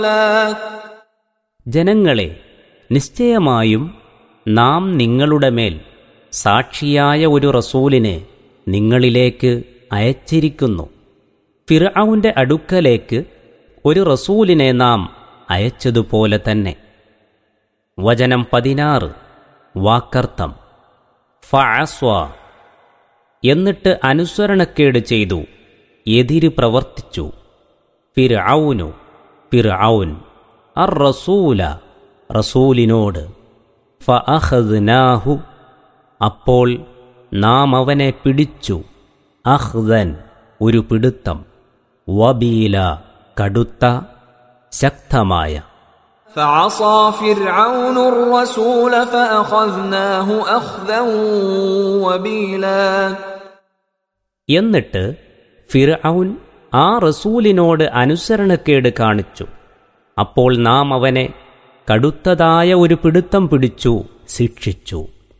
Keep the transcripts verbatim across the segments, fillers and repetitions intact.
ജനങ്ങളെ, നിശ്ചയമായും നാം നിങ്ങളുടെ മേൽ സാക്ഷിയായ ഒരു റസൂലിനെ നിങ്ങളിലേക്ക് അയച്ചിരിക്കുന്നു. ഫിർഔന്റെ അടുക്കലേക്ക് ഒരു റസൂലിനെ നാം അയച്ചതുപോലെ തന്നെ. വചനം പതിനാറ്. വാക്കർത്ഥം. ഫഅസ്വ, എന്നിട്ട് അനുസരണക്കേട് ചെയ്തു, എതിര് പ്രവർത്തിച്ചു. ഫിർഔനു, ഫിർഔൻ, അർ റസൂല, റസൂലിനോട്. ഫഅഖദ്നാഹു, അപ്പോൾ നാം അവനെ പിടിച്ചു. അഖ്ദൻ, ഒരു പിടുത്തം. വബീല, കടുത്ത, ശക്തമായ. فعصى فرعون الرسول فأخذناه أخذا وبيلا. എന്നിട്ട് ഫിർഔൻ ആ റസൂലിനോട് അനുസരണക്കേട് കാണിച്ചു. അപ്പോൾ നാം അവനെ കടുത്തതായ ഒരു പിടുത്തം പിടിച്ചു, ശിക്ഷിച്ചു.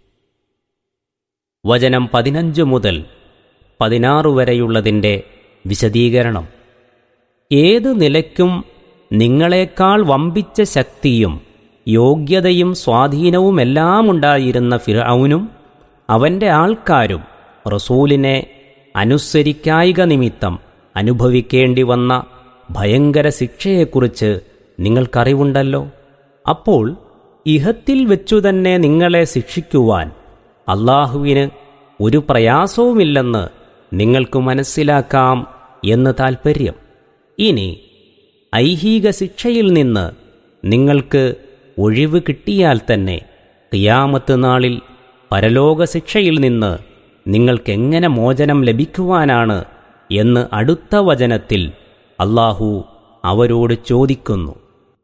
വചനം പതിനഞ്ച് മുതൽ പതിനാറ് വരെയുള്ളതിൻ്റെ വിശദീകരണം. ഏത് നിലയ്ക്കും നിങ്ങളെക്കാൾ വമ്പിച്ച ശക്തിയും യോഗ്യതയും സ്വാധീനവുമെല്ലാം ഉണ്ടായിരുന്ന ഫിർഔനും അവൻ്റെ ആൾക്കാരും റസൂലിനെ അനുസരിക്കായിക നിമിത്തം അനുഭവിക്കേണ്ടി വന്ന ഭയങ്കര ശിക്ഷയെക്കുറിച്ച് നിങ്ങൾക്കറിവുണ്ടല്ലോ. അപ്പോൾ ഇഹത്തിൽ വെച്ചുതന്നെ നിങ്ങളെ ശിക്ഷിക്കുവാൻ അല്ലാഹുവിന് ഒരു പ്രയാസവുമില്ലെന്ന് നിങ്ങൾക്ക് മനസ്സിലാക്കാം എന്ന് താൽപ്പര്യം. ഇനി ഐഹിക ശിക്ഷയിൽ നിന്ന് നിങ്ങൾക്ക് ഒഴിവ് കിട്ടിയാൽ തന്നെ ഖിയാമത്ത് നാളിൽ പരലോക ശിക്ഷയിൽ നിന്ന് നിങ്ങൾക്കെങ്ങനെ മോചനം ലഭിക്കുവാനാണ് എന്ന് അടുത്ത വചനത്തിൽ അല്ലാഹു അവരോട് ചോദിക്കുന്നു.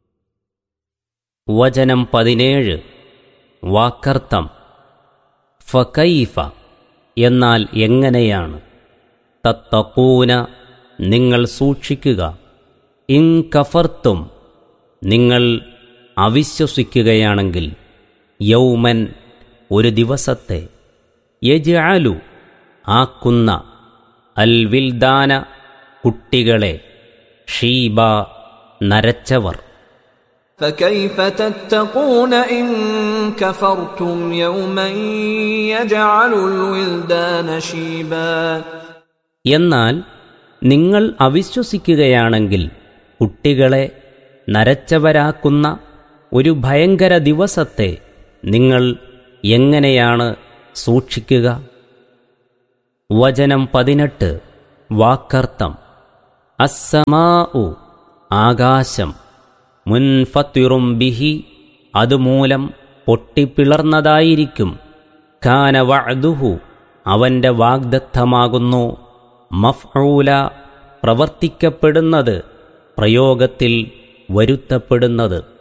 വചനം പതിനേഴ്. വാക്കർത്ഥം. ഫകൈഫ, എന്നാൽ എങ്ങനെയാണ്. തത്തഖൂന, നിങ്ങൾ സൂക്ഷിക്കുക. ഇൻ കഫർത്തും, നിങ്ങൾ അവിശ്വസിക്കുകയാണെങ്കിൽ. യൗമൻ, ഒരു ദിവസത്തെ. യജ്അലു, ആക്കുന്ന. അൽ വിൽദാന, കുട്ടികളെ. ഷീബ, നരച്ചവർ. فكيف تتقون إن كفرتم يوما يجعل الولدان شيبا. എന്നാൽ നിങ്ങൾ അവിശ്വസിക്കുകയാണെങ്കിൽ കുട്ടികളെ നരച്ചവരാക്കുന്ന ഒരു ഭയങ്കര ദിവസത്തെ നിങ്ങൾ എങ്ങനെയാണ് സൂക്ഷിക്കുക. വചനം പതിനെട്ട്. വാക്കർത്ഥം. അസ്സമാഉ, ആകാശം. മുൻഫത്തിറും ബിഹി, അതുമൂലം പൊട്ടിപ്പിളർന്നതായിരിക്കും. കാന വഅദുഹു, അവൻ്റെ വാഗ്ദത്തമാകുന്നു. മഫ്ഊല, പ്രവർത്തിക്കപ്പെടുന്നത്, പ്രയോഗത്തിൽ വരുത്തപ്പെടുന്നത്.